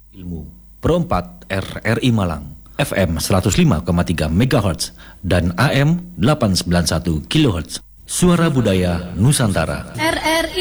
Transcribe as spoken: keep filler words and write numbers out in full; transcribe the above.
Ilmu Pro empat R R I Malang, F M seratus lima koma tiga megahertz dan A M delapan ratus sembilan puluh satu kilohertz. Suara Budaya Nusantara. R R I